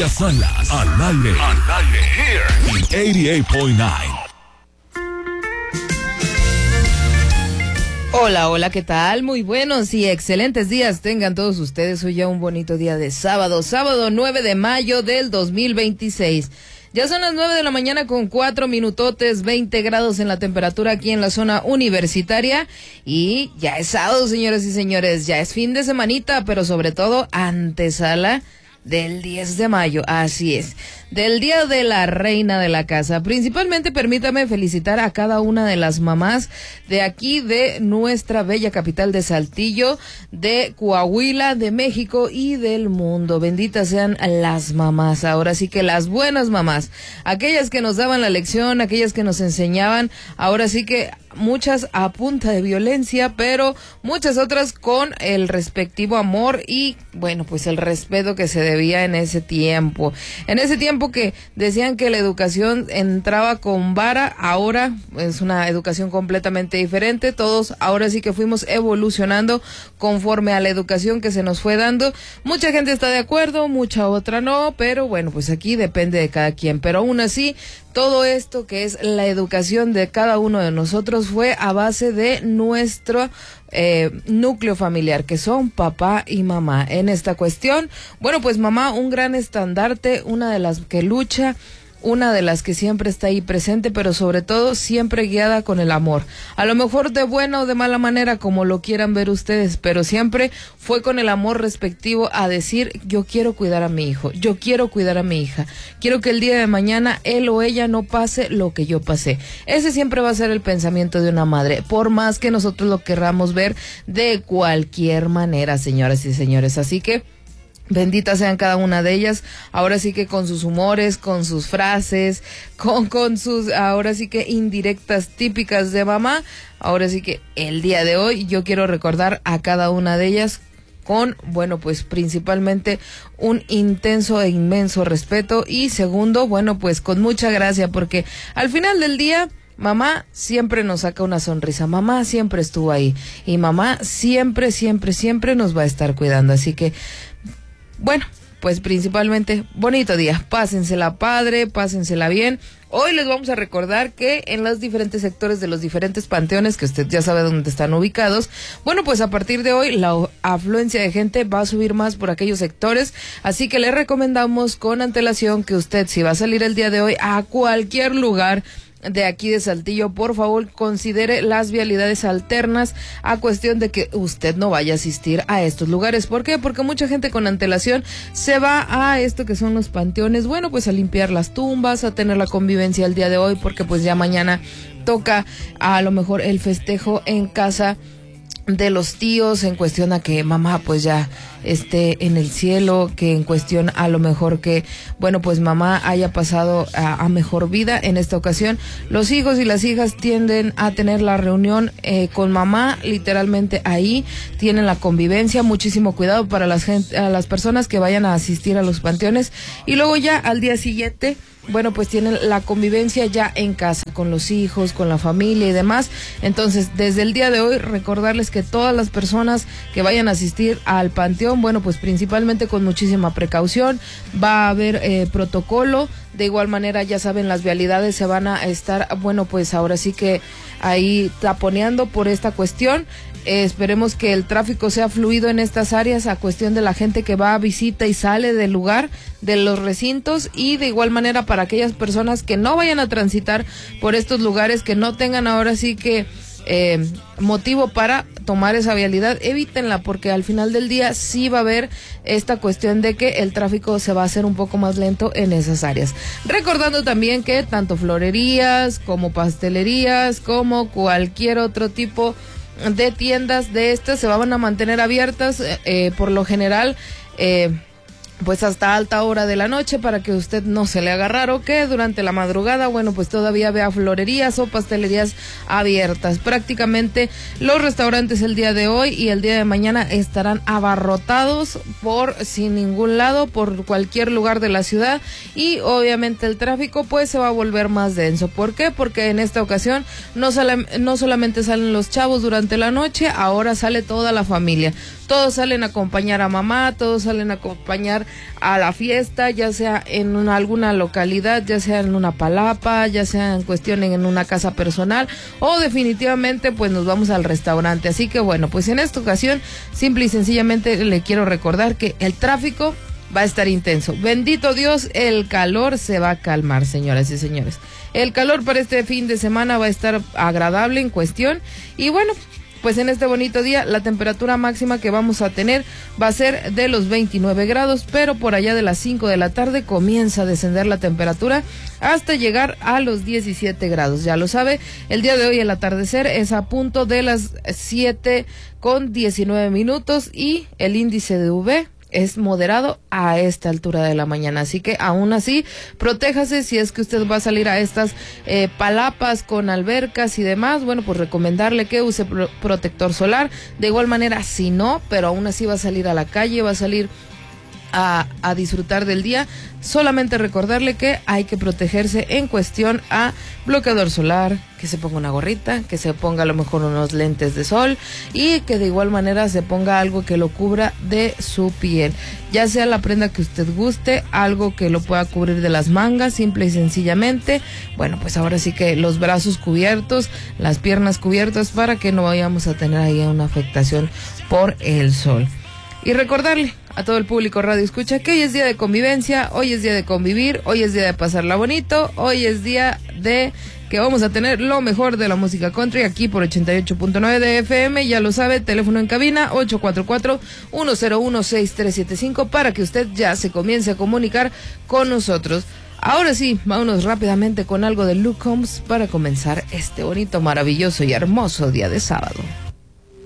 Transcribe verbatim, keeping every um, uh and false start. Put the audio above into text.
Ellas son las al aire, al aire, here, en ochenta y ocho punto nueve. Hola, hola, ¿qué tal? Muy buenos y excelentes días tengan todos ustedes. Hoy ya un bonito día de sábado, sábado nueve de mayo del dos mil veintiséis. Ya son las nueve de la mañana con cuatro minutotes, veinte grados en la temperatura aquí en la zona universitaria. Y ya es sábado, señores y señores, ya es fin de semanita, pero sobre todo antesala del diez de mayo, así es, del Día de la Reina de la Casa. Principalmente permítame felicitar a cada una de las mamás de aquí, de nuestra bella capital de Saltillo, de Coahuila, de México y del mundo. Benditas sean las mamás, ahora sí que las buenas mamás, aquellas que nos daban la lección, aquellas que nos enseñaban, ahora sí que muchas a punta de violencia, pero muchas otras con el respectivo amor y, bueno, pues el respeto que se debía en ese tiempo. En ese tiempo que decían que la educación entraba con vara, ahora es una educación completamente diferente. Todos ahora sí que fuimos evolucionando conforme a la educación que se nos fue dando. Mucha gente está de acuerdo, mucha otra no, pero bueno, pues aquí depende de cada quien. Pero aún así, todo esto que es la educación de cada uno de nosotros fue a base de nuestro eh, núcleo familiar, que son papá y mamá. En esta cuestión, bueno, pues mamá, un gran estandarte, una de las que lucha, una de las que siempre está ahí presente, pero sobre todo siempre guiada con el amor. A lo mejor de buena o de mala manera, como lo quieran ver ustedes, pero siempre fue con el amor respectivo a decir, yo quiero cuidar a mi hijo, yo quiero cuidar a mi hija, quiero que el día de mañana él o ella no pase lo que yo pasé. Ese siempre va a ser el pensamiento de una madre, por más que nosotros lo querramos ver de cualquier manera, señoras y señores. Así que benditas sean cada una de ellas, ahora sí que con sus humores, con sus frases, con, con sus, ahora sí que indirectas típicas de mamá. Ahora sí que el día de hoy yo quiero recordar a cada una de ellas con, bueno, pues principalmente un intenso e inmenso respeto y segundo, bueno, pues con mucha gracia, porque al final del día mamá siempre nos saca una sonrisa, mamá siempre estuvo ahí y mamá siempre, siempre, siempre nos va a estar cuidando. Así que bueno, pues principalmente, bonito día, pásensela padre, pásensela bien. Hoy les vamos a recordar que en los diferentes sectores de los diferentes panteones, que usted ya sabe dónde están ubicados, bueno, pues a partir de hoy la afluencia de gente va a subir más por aquellos sectores, así que le recomendamos con antelación que usted, si va a salir el día de hoy a cualquier lugar de aquí de Saltillo, por favor considere las vialidades alternas a cuestión de que usted no vaya a asistir a estos lugares. ¿Por qué? Porque mucha gente con antelación se va a esto que son los panteones, bueno, pues a limpiar las tumbas, a tener la convivencia el día de hoy, porque pues ya mañana toca a lo mejor el festejo en casa de los tíos, en cuestión a que mamá pues ya esté en el cielo, que en cuestión a lo mejor que, bueno, pues mamá haya pasado a, a mejor vida. En esta ocasión los hijos y las hijas tienden a tener la reunión eh, con mamá, literalmente ahí tienen la convivencia. Muchísimo cuidado para las gente, a las personas que vayan a asistir a los panteones y luego ya al día siguiente, bueno, pues tienen la convivencia ya en casa, con los hijos, con la familia y demás. Entonces, desde el día de hoy, recordarles que todas las personas que vayan a asistir al panteón, bueno, pues principalmente con muchísima precaución, va a haber eh, protocolo. De igual manera, ya saben, las vialidades se van a estar, bueno, pues ahora sí que ahí taponeando por esta cuestión. Eh, esperemos que el tráfico sea fluido en estas áreas a cuestión de la gente que va a visita y sale del lugar, de los recintos, y de igual manera para aquellas personas que no vayan a transitar por estos lugares, que no tengan ahora sí que eh, motivo para tomar esa vialidad, evítenla, porque al final del día sí va a haber esta cuestión de que el tráfico se va a hacer un poco más lento en esas áreas. Recordando también que tanto florerías como pastelerías como cualquier otro tipo de tiendas de estas se van a mantener abiertas eh, por lo general eh, pues hasta alta hora de la noche, para que usted no se le haga raro que durante la madrugada, bueno, pues todavía vea florerías o pastelerías abiertas. Prácticamente los restaurantes el día de hoy y el día de mañana estarán abarrotados por sin ningún lado, por cualquier lugar de la ciudad, y obviamente el tráfico pues se va a volver más denso. ¿Por qué? Porque en esta ocasión no, sale, no solamente salen los chavos durante la noche, ahora sale toda la familia. Todos salen a acompañar a mamá, todos salen a acompañar a la fiesta, ya sea en una, alguna localidad, ya sea en una palapa, ya sea en cuestión en una casa personal, o definitivamente pues nos vamos al restaurante. Así que bueno, pues en esta ocasión simple y sencillamente le quiero recordar que el tráfico va a estar intenso. Bendito Dios, el calor se va a calmar, señoras y señores. El calor para este fin de semana va a estar agradable en cuestión. Y bueno, pues en este bonito día la temperatura máxima que vamos a tener va a ser de los veintinueve grados, pero por allá de las cinco de la tarde comienza a descender la temperatura hasta llegar a los diecisiete grados. Ya lo sabe, el día de hoy el atardecer es a punto de las siete con diecinueve minutos y el índice de U V es moderado a esta altura de la mañana, así que aún así protéjase si es que usted va a salir a estas eh, palapas con albercas y demás. Bueno, pues recomendarle que use pro- protector solar. De igual manera, si no, pero aún así va a salir a la calle, va a salir A, a disfrutar del día, solamente recordarle que hay que protegerse en cuestión a bloqueador solar, que se ponga una gorrita, que se ponga a lo mejor unos lentes de sol y que de igual manera se ponga algo que lo cubra de su piel, ya sea la prenda que usted guste, algo que lo pueda cubrir de las mangas, simple y sencillamente. Bueno, pues ahora sí que los brazos cubiertos, las piernas cubiertas, para que no vayamos a tener ahí una afectación por el sol. Y recordarle a todo el público Radio Escucha que hoy es día de convivencia, hoy es día de convivir, hoy es día de pasarla bonito, hoy es día de que vamos a tener lo mejor de la música country aquí por ochenta y ocho punto nueve de F M. Ya lo sabe, teléfono en cabina ocho cuatro cuatro, uno cero uno, seis tres siete cinco para que usted ya se comience a comunicar con nosotros. Ahora sí, vámonos rápidamente con algo de Luke Combs para comenzar este bonito, maravilloso y hermoso día de sábado.